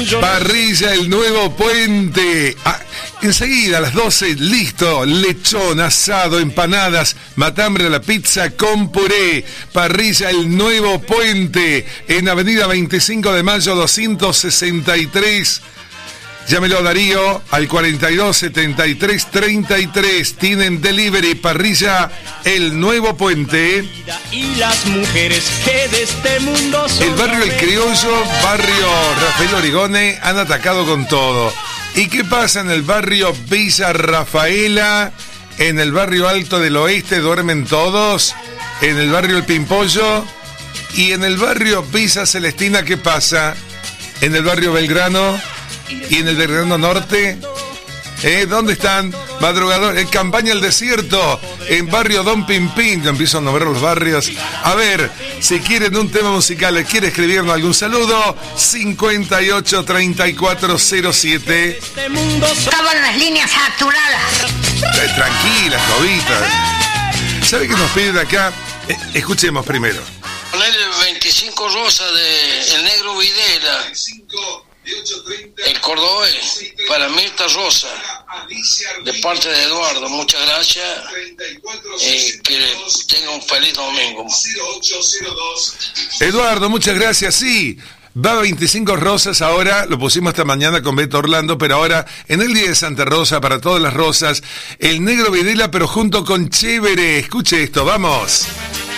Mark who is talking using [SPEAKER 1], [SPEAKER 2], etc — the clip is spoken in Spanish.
[SPEAKER 1] Parrilla El Nuevo Puente. Enseguida a las 12, listo. Lechón, asado, empanadas, matambre a la pizza con puré. Parrilla El Nuevo Puente. En Avenida 25 de Mayo 263. Llámelo, Darío, al 42 73 33. Tienen delivery. Parrilla El Nuevo Puente.
[SPEAKER 2] Y las mujeres que de este mundo son.
[SPEAKER 1] El barrio El Criollo, barrio Rafael Origone, han atacado con todo. ¿Y qué pasa en el barrio Villa Rafaela? En el barrio Alto del Oeste duermen todos. En el barrio El Pimpollo. Y en el barrio Villa Celestina, ¿qué pasa? En el barrio Belgrano. Y en el Belgrano Norte, ¿dónde están? Madrugador, en Campaña al Desierto, en barrio Don Pimpín. Yo empiezo a nombrar los barrios. A ver, si quieren un tema musical, quiere escribirnos algún saludo, 58 34 07.
[SPEAKER 3] Estaban las líneas saturadas.
[SPEAKER 1] Tranquila, Jovita. ¿Sabe qué nos piden acá? Escuchemos primero.
[SPEAKER 4] Poner el 25 rosa de El Negro Videla. El cordobés, para Mirta Rosa, de parte de Eduardo, muchas gracias, que tenga un feliz domingo.
[SPEAKER 1] Eduardo, muchas gracias, sí. Va 25 rosas ahora, lo pusimos esta mañana con Beto Orlando, pero ahora en el Día de Santa Rosa, para todas las rosas, El Negro Videla, pero junto con Chévere. Escuche esto, vamos.